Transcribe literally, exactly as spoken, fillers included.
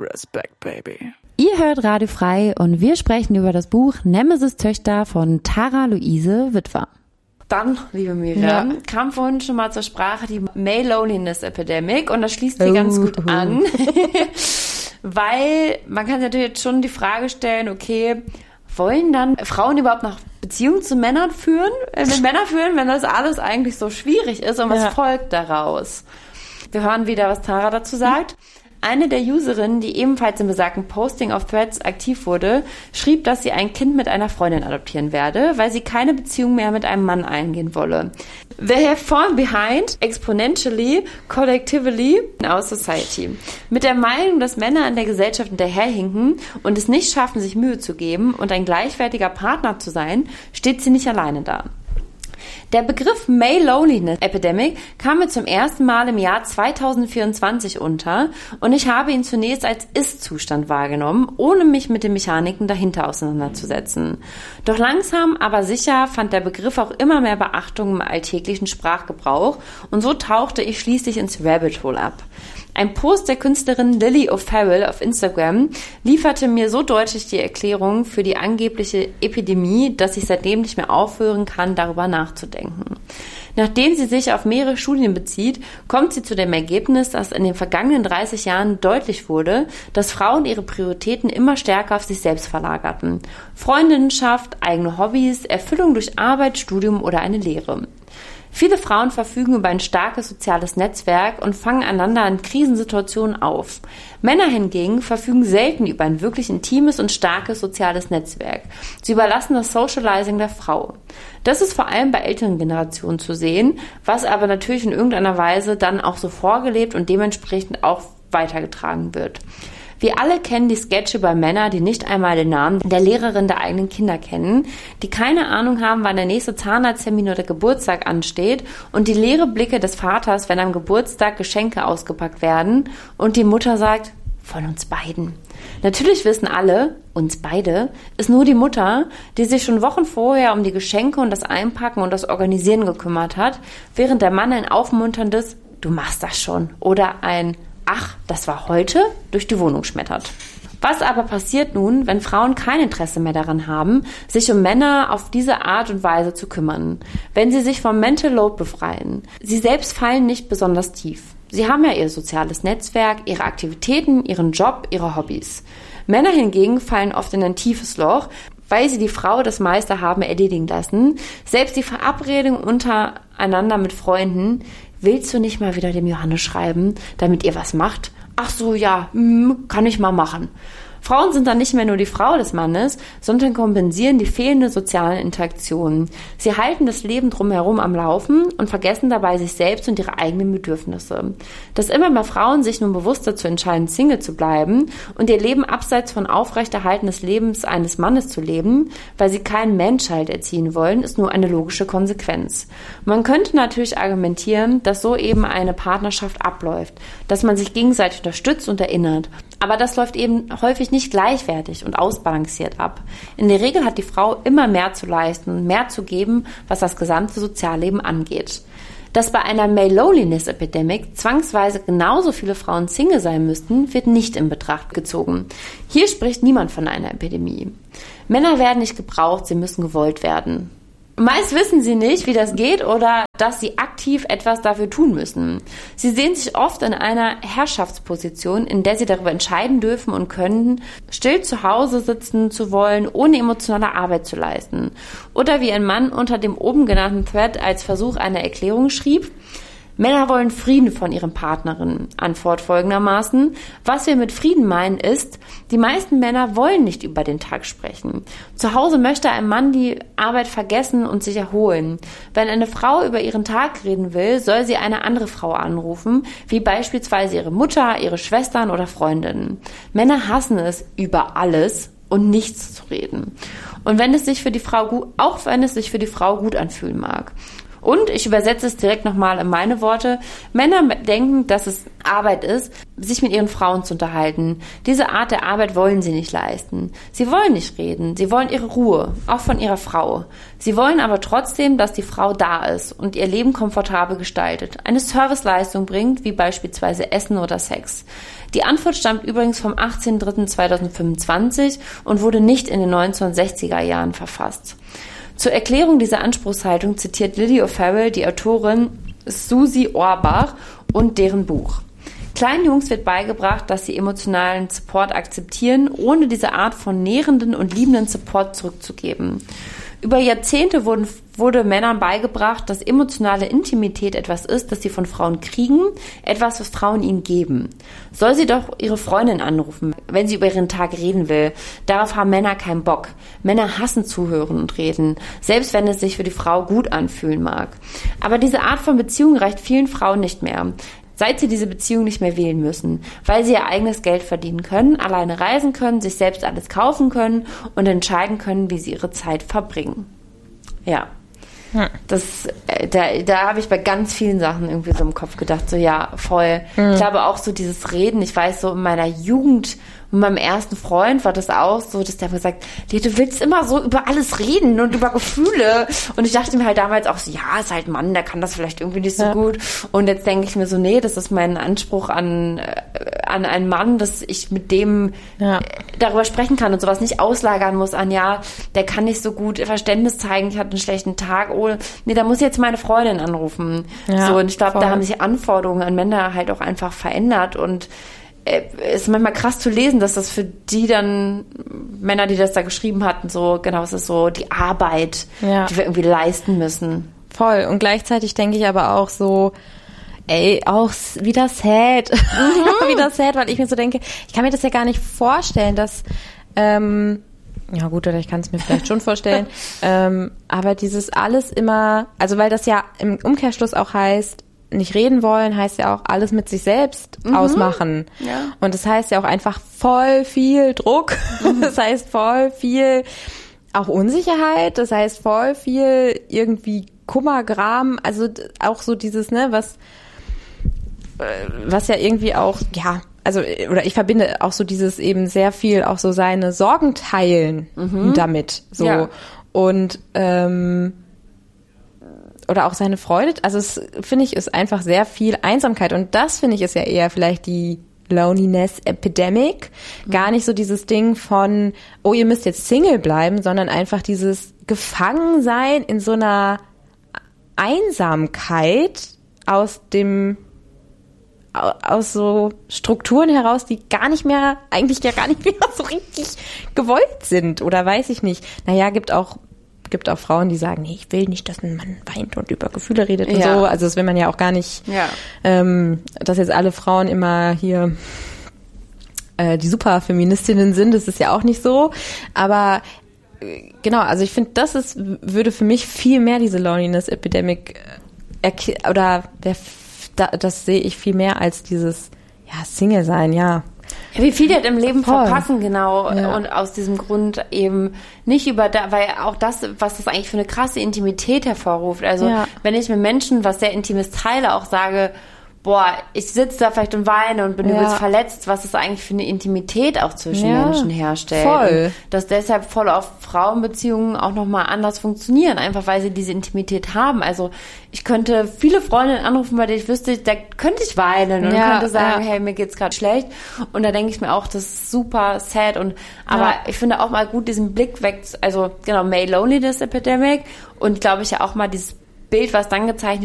Respect, baby. Ihr hört Radio Frei und wir sprechen über das Buch Nemesis Töchter von Tara Luise Witwer. Dann, liebe Miriam, ja. kam vorhin schon mal zur Sprache die Male Loneliness Epidemic und das schließt sich uh, ganz gut uh. an, weil man kann sich natürlich jetzt schon die Frage stellen, okay, wollen dann Frauen überhaupt noch Beziehungen zu Männern führen, äh, mit Männern führen, wenn das alles eigentlich so schwierig ist und was ja. folgt daraus? Wir hören wieder, was Tara dazu sagt. Eine der Userinnen, die ebenfalls im besagten Posting auf Threads aktiv wurde, schrieb, dass sie ein Kind mit einer Freundin adoptieren werde, weil sie keine Beziehung mehr mit einem Mann eingehen wolle. They have fallen behind exponentially, collectively in our society. Mit der Meinung, dass Männer in der Gesellschaft hinterherhinken und es nicht schaffen, sich Mühe zu geben und ein gleichwertiger Partner zu sein, steht sie nicht alleine da. Der Begriff Male Loneliness Epidemic kam mir zum ersten Mal im Jahr zweitausendvierundzwanzig unter und ich habe ihn zunächst als Ist-Zustand wahrgenommen, ohne mich mit den Mechaniken dahinter auseinanderzusetzen. Doch langsam, aber sicher fand der Begriff auch immer mehr Beachtung im alltäglichen Sprachgebrauch und so tauchte ich schließlich ins Rabbit Hole ab. Ein Post der Künstlerin Lily O'Farrell auf Instagram lieferte mir so deutlich die Erklärung für die angebliche Epidemie, dass ich seitdem nicht mehr aufhören kann, darüber nachzudenken. Nachdem sie sich auf mehrere Studien bezieht, kommt sie zu dem Ergebnis, dass in den vergangenen dreißig Jahren deutlich wurde, dass Frauen ihre Prioritäten immer stärker auf sich selbst verlagerten. Freundinnenschaft, eigene Hobbys, Erfüllung durch Arbeit, Studium oder eine Lehre. Viele Frauen verfügen über ein starkes soziales Netzwerk und fangen einander in Krisensituationen auf. Männer hingegen verfügen selten über ein wirklich intimes und starkes soziales Netzwerk. Sie überlassen das Socializing der Frau. Das ist vor allem bei älteren Generationen zu sehen, was aber natürlich in irgendeiner Weise dann auch so vorgelebt und dementsprechend auch weitergetragen wird. Wir alle kennen die Sketche über Männer, die nicht einmal den Namen der Lehrerin der eigenen Kinder kennen, die keine Ahnung haben, wann der nächste Zahnarzttermin oder Geburtstag ansteht und die leere Blicke des Vaters, wenn am Geburtstag Geschenke ausgepackt werden und die Mutter sagt, von uns beiden. Natürlich wissen alle, uns beide, ist nur die Mutter, die sich schon Wochen vorher um die Geschenke und das Einpacken und das Organisieren gekümmert hat, während der Mann ein aufmunterndes, du machst das schon oder ein ach, das war heute, durch die Wohnung schmettert. Was aber passiert nun, wenn Frauen kein Interesse mehr daran haben, sich um Männer auf diese Art und Weise zu kümmern? Wenn sie sich vom Mental Load befreien? Sie selbst fallen nicht besonders tief. Sie haben ja ihr soziales Netzwerk, ihre Aktivitäten, ihren Job, ihre Hobbys. Männer hingegen fallen oft in ein tiefes Loch, weil sie die Frau das meiste haben erledigen lassen. Selbst die Verabredung untereinander mit Freunden, willst du nicht mal wieder dem Johannes schreiben, damit ihr was macht? Ach so, ja, mm, kann ich mal machen. Frauen sind dann nicht mehr nur die Frau des Mannes, sondern kompensieren die fehlende sozialen Interaktionen. Sie halten das Leben drumherum am Laufen und vergessen dabei sich selbst und ihre eigenen Bedürfnisse. Dass immer mehr Frauen sich nun bewusst dazu entscheiden, Single zu bleiben und ihr Leben abseits von Aufrechterhalten des Lebens eines Mannes zu leben, weil sie keinen Man-Child erziehen wollen, ist nur eine logische Konsequenz. Man könnte natürlich argumentieren, dass so eben eine Partnerschaft abläuft, dass man sich gegenseitig unterstützt und erinnert. Aber das läuft eben häufig nicht gleichwertig und ausbalanciert ab. In der Regel hat die Frau immer mehr zu leisten und mehr zu geben, was das gesamte Sozialleben angeht. Dass bei einer Male Loneliness Epidemic zwangsweise genauso viele Frauen Single sein müssten, wird nicht in Betracht gezogen. Hier spricht niemand von einer Epidemie. Männer werden nicht gebraucht, sie müssen gewollt werden. Meist wissen sie nicht, wie das geht oder dass sie aktiv etwas dafür tun müssen. Sie sehen sich oft in einer Herrschaftsposition, in der sie darüber entscheiden dürfen und können, still zu Hause sitzen zu wollen, ohne emotionale Arbeit zu leisten. Oder wie ein Mann unter dem oben genannten Thread als Versuch einer Erklärung schrieb, Männer wollen Frieden von ihren Partnerinnen. Antwort folgendermaßen: Was wir mit Frieden meinen ist, die meisten Männer wollen nicht über den Tag sprechen. Zu Hause möchte ein Mann die Arbeit vergessen und sich erholen. Wenn eine Frau über ihren Tag reden will, soll sie eine andere Frau anrufen, wie beispielsweise ihre Mutter, ihre Schwestern oder Freundinnen. Männer hassen es, über alles und nichts zu reden. Und wenn es sich für die Frau gut, auch wenn es sich für die Frau gut anfühlen mag. Und ich übersetze es direkt nochmal in meine Worte. Männer denken, dass es Arbeit ist, sich mit ihren Frauen zu unterhalten. Diese Art der Arbeit wollen sie nicht leisten. Sie wollen nicht reden. Sie wollen ihre Ruhe, auch von ihrer Frau. Sie wollen aber trotzdem, dass die Frau da ist und ihr Leben komfortabel gestaltet, eine Serviceleistung bringt, wie beispielsweise Essen oder Sex. Die Antwort stammt übrigens vom achtzehnten dritten zweitausendfünfundzwanzig und wurde nicht in den neunzehnhundertsechziger Jahren verfasst. Zur Erklärung dieser Anspruchshaltung zitiert Lily O'Farrell die Autorin Susie Orbach und deren Buch. Kleinen Jungs wird beigebracht, dass sie emotionalen Support akzeptieren, ohne diese Art von nährenden und liebenden Support zurückzugeben. Über Jahrzehnte wurden, wurde Männern beigebracht, dass emotionale Intimität etwas ist, das sie von Frauen kriegen, etwas, was Frauen ihnen geben. Soll sie doch ihre Freundin anrufen, wenn sie über ihren Tag reden will. Darauf haben Männer keinen Bock. Männer hassen zuhören und reden, selbst wenn es sich für die Frau gut anfühlen mag. Aber diese Art von Beziehung reicht vielen Frauen nicht mehr, seit sie diese Beziehung nicht mehr wählen müssen, weil sie ihr eigenes Geld verdienen können, alleine reisen können, sich selbst alles kaufen können und entscheiden können, wie sie ihre Zeit verbringen. Ja, hm. das, äh, da, da habe ich bei ganz vielen Sachen irgendwie so im Kopf gedacht, so ja, voll. Hm. Ich glaube auch so dieses Reden, ich weiß so in meiner Jugend, mit meinem ersten Freund war das auch so, dass der mir gesagt, du willst immer so über alles reden und über Gefühle. Und ich dachte mir halt damals auch so, ja, ist halt ein Mann, der kann das vielleicht irgendwie nicht so ja. gut. Und jetzt denke ich mir so, nee, das ist mein Anspruch an, an einen Mann, dass ich mit dem ja. darüber sprechen kann und sowas nicht auslagern muss an, ja, der kann nicht so gut Verständnis zeigen, ich hatte einen schlechten Tag. Oh, nee, da muss ich jetzt meine Freundin anrufen. Ja, so, und ich glaube, da haben sich Anforderungen an Männer halt auch einfach verändert und es ist manchmal krass zu lesen, dass das für die dann, Männer, die das da geschrieben hatten, so, genau, es ist so die Arbeit, ja. die wir irgendwie leisten müssen. Voll. Und gleichzeitig denke ich aber auch so, ey, auch wieder sad. Mhm. wieder sad, weil ich mir so denke, ich kann mir das ja gar nicht vorstellen, dass, ähm, ja gut, oder ich kann es mir vielleicht schon vorstellen, ähm, aber dieses alles immer, also weil das ja im Umkehrschluss auch heißt, nicht reden wollen, heißt ja auch alles mit sich selbst mhm. ausmachen. Ja. Und das heißt ja auch einfach voll viel Druck. Mhm. Das heißt voll viel auch Unsicherheit. Das heißt voll viel irgendwie Kummer, Gram. Also auch so dieses, ne, was, was ja irgendwie auch, ja, also, oder ich verbinde auch so dieses eben sehr viel auch so seine Sorgen teilen mhm. damit. So. Ja. Und, ähm, oder auch seine Freude, also es, finde ich, ist einfach sehr viel Einsamkeit und das, finde ich, ist ja eher vielleicht die Loneliness Epidemic, mhm. gar nicht so dieses Ding von, oh, ihr müsst jetzt Single bleiben, sondern einfach dieses Gefangensein in so einer Einsamkeit aus dem, aus so Strukturen heraus, die gar nicht mehr, eigentlich ja gar nicht mehr so richtig gewollt sind oder weiß ich nicht. Naja, gibt auch gibt auch Frauen, die sagen, nee, ich will nicht, dass ein Mann weint und über Gefühle redet und ja. so. Also das will man ja auch gar nicht, ja. ähm, dass jetzt alle Frauen immer hier äh, die Superfeministinnen sind. Das ist ja auch nicht so. Aber äh, genau, also ich finde, das ist würde für mich viel mehr diese Loneliness Epidemic äh, oder der, da, das sehe ich viel mehr als dieses ja Single sein, ja. Ja, wie viel halt im Leben Voll. verpassen, genau. Ja. Und aus diesem Grund eben nicht über da, weil auch das, was das eigentlich für eine krasse Intimität hervorruft. Also, ja. wenn ich mit Menschen was sehr Intimes teile, auch sage, boah, ich sitze da vielleicht und weine und bin ja. übelst verletzt, was es eigentlich für eine Intimität auch zwischen ja. Menschen herstellt. Voll. Und dass deshalb voll auf Frauenbeziehungen auch nochmal anders funktionieren, einfach weil sie diese Intimität haben. Also ich könnte viele Freundinnen anrufen, bei denen ich wüsste, da könnte ich weinen und ja, könnte sagen, ja. hey, mir geht's gerade schlecht. Und da denke ich mir auch, das ist super sad. Und aber ja. ich finde auch mal gut, diesen Blick weg, also genau, May Loneliness Epidemic und glaube ich ja auch mal dieses Bild, was dann gezeichnet